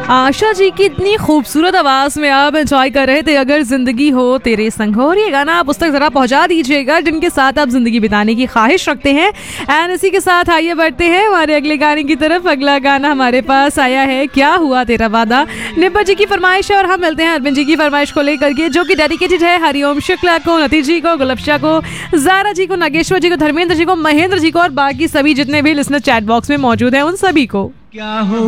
आशा जी की इतनी खूबसूरत आवाज में आप एंजॉय कर रहे थे अगर जिंदगी हो तेरे संग हो। और ये गाना आप उस तक जरा पहुंचा दीजिएगा जिनके साथ आप जिंदगी बिताने की ख्वाहिश रखते हैं। एंड इसी के साथ आइए बढ़ते हैं हमारे अगले गाने की तरफ। अगला गाना हमारे पास आया है क्या हुआ तेरा वादा, निब्बा जी की फरमाइश है। और हम मिलते हैं अरविंद जी की फरमाइश को लेकर के, जो कि डेडिकेटेड है हरिओम शुक्ला को, नतीश जी को, गुलबशा को, जारा जी को, नागेश्वर जी को, धर्मेंद्र जी को, महेंद्र जी को और बाकी सभी जितने भी लिसनर चैट बॉक्स में मौजूद हैं उन सभी को। क्या हो